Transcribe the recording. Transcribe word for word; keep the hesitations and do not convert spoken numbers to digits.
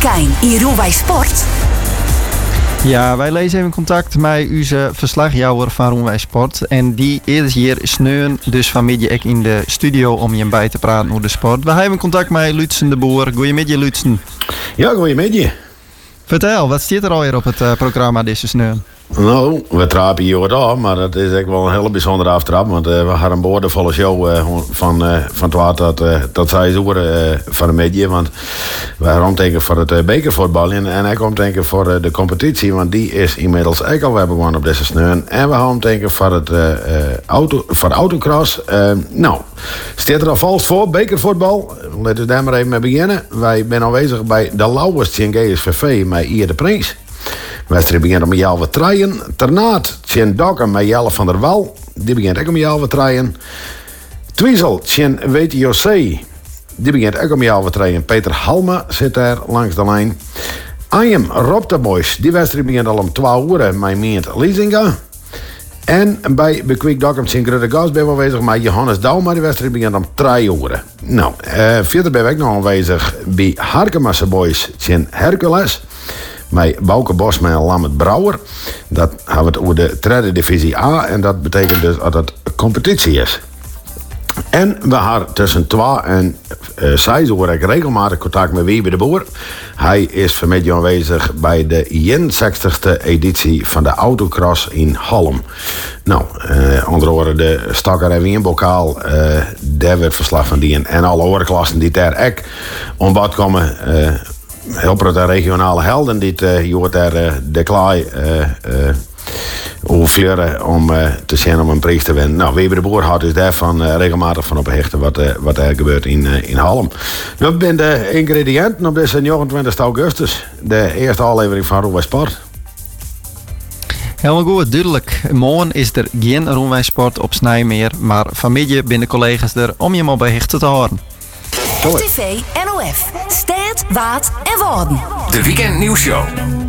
Kein in Roerwij Sport. Ja, wij lezen even contact met onze verslagjouwer van Roerwij Sport. En die is hier sneun, dus vanmiddag ik in de studio om je bij te praten over de sport. We hebben contact met Lutsen de Boer. Goedemiddag, Lutsen. Ja, goedemiddag. Vertel, wat staat er alweer op het uh, programma deze sneun? Nou, we trappen hier wat af, maar dat is echt wel een hele bijzondere aftrap. Want uh, we hadden een boordevolle show uh, van, uh, van twaalf tot, uh, tot zes uur uh, van de middag. Want we gaan omtekenen voor het uh, bekervoetbal en, en ik omtekenen voor uh, de competitie. Want die is inmiddels ook al begonnen op deze sneun. En we gaan omtekenen voor, het, uh, uh, auto, voor de autocross. Uh, nou, staat er alvast voor, bekervoetbal. Laten we daar maar even mee beginnen. Wij zijn aanwezig bij de Lauwers in G S V V met Ier de Prins. De wedstrijd begint om Jalve treien. Ternaat, Tjen Dokken met Jelle van der Wal. Die begint ook om Jalve treien. Twiesel, Tjen W T O C. Die begint ook om Jalve treien. Peter Halme zit daar langs de lijn. Ajem Rob de Boys. Die wedstrijd begint al om twaalf uur met Meent Liesinga. En bij Bekwik Dokkum in Grutte Gas ben we aanwezig met Johannes Douw. Maar die wedstrijd begint om drie uur. Nou, uh, verder ben ik nog aanwezig bij Harkemasse Boys in Hercules. Met Bouke Bosma en Lammert Brouwer. Dat hebben we het over de derde divisie A. En dat betekent dus dat het competitie is. En we hebben tussen twee en uh, zes uur regelmatig contact met Wiebe de Boer. Hij is vanmiddag aanwezig bij de eenenzestigste editie van de autocross in Halm. Nou, uh, onder andere de Stakker en Wienbokaal. Uh, daar werd verslag van die en alle andere klassen die daar ook om wat komen. Uh, Helpen de regionale helden die uh, je hoort daar uh, de klaai uh, uh, hoe fleuren om uh, te zien om een prijs te winnen. Nou, Weber de Boer houdt dus daarvan uh, regelmatig van op de hechten wat, uh, wat er gebeurt in, uh, in Halm. Dat zijn de ingrediënten op deze negenentwintigste augustus. De eerste aflevering van Roerwij Sport. Helemaal goed, duidelijk. Morgen is er geen Roerwij Sport op Snij meer, maar vanmiddag binnen collega's er om je maar bij hechten te houden. R T V N O F. Stad, Waard en Woorden. De Weekend Nieuwsshow.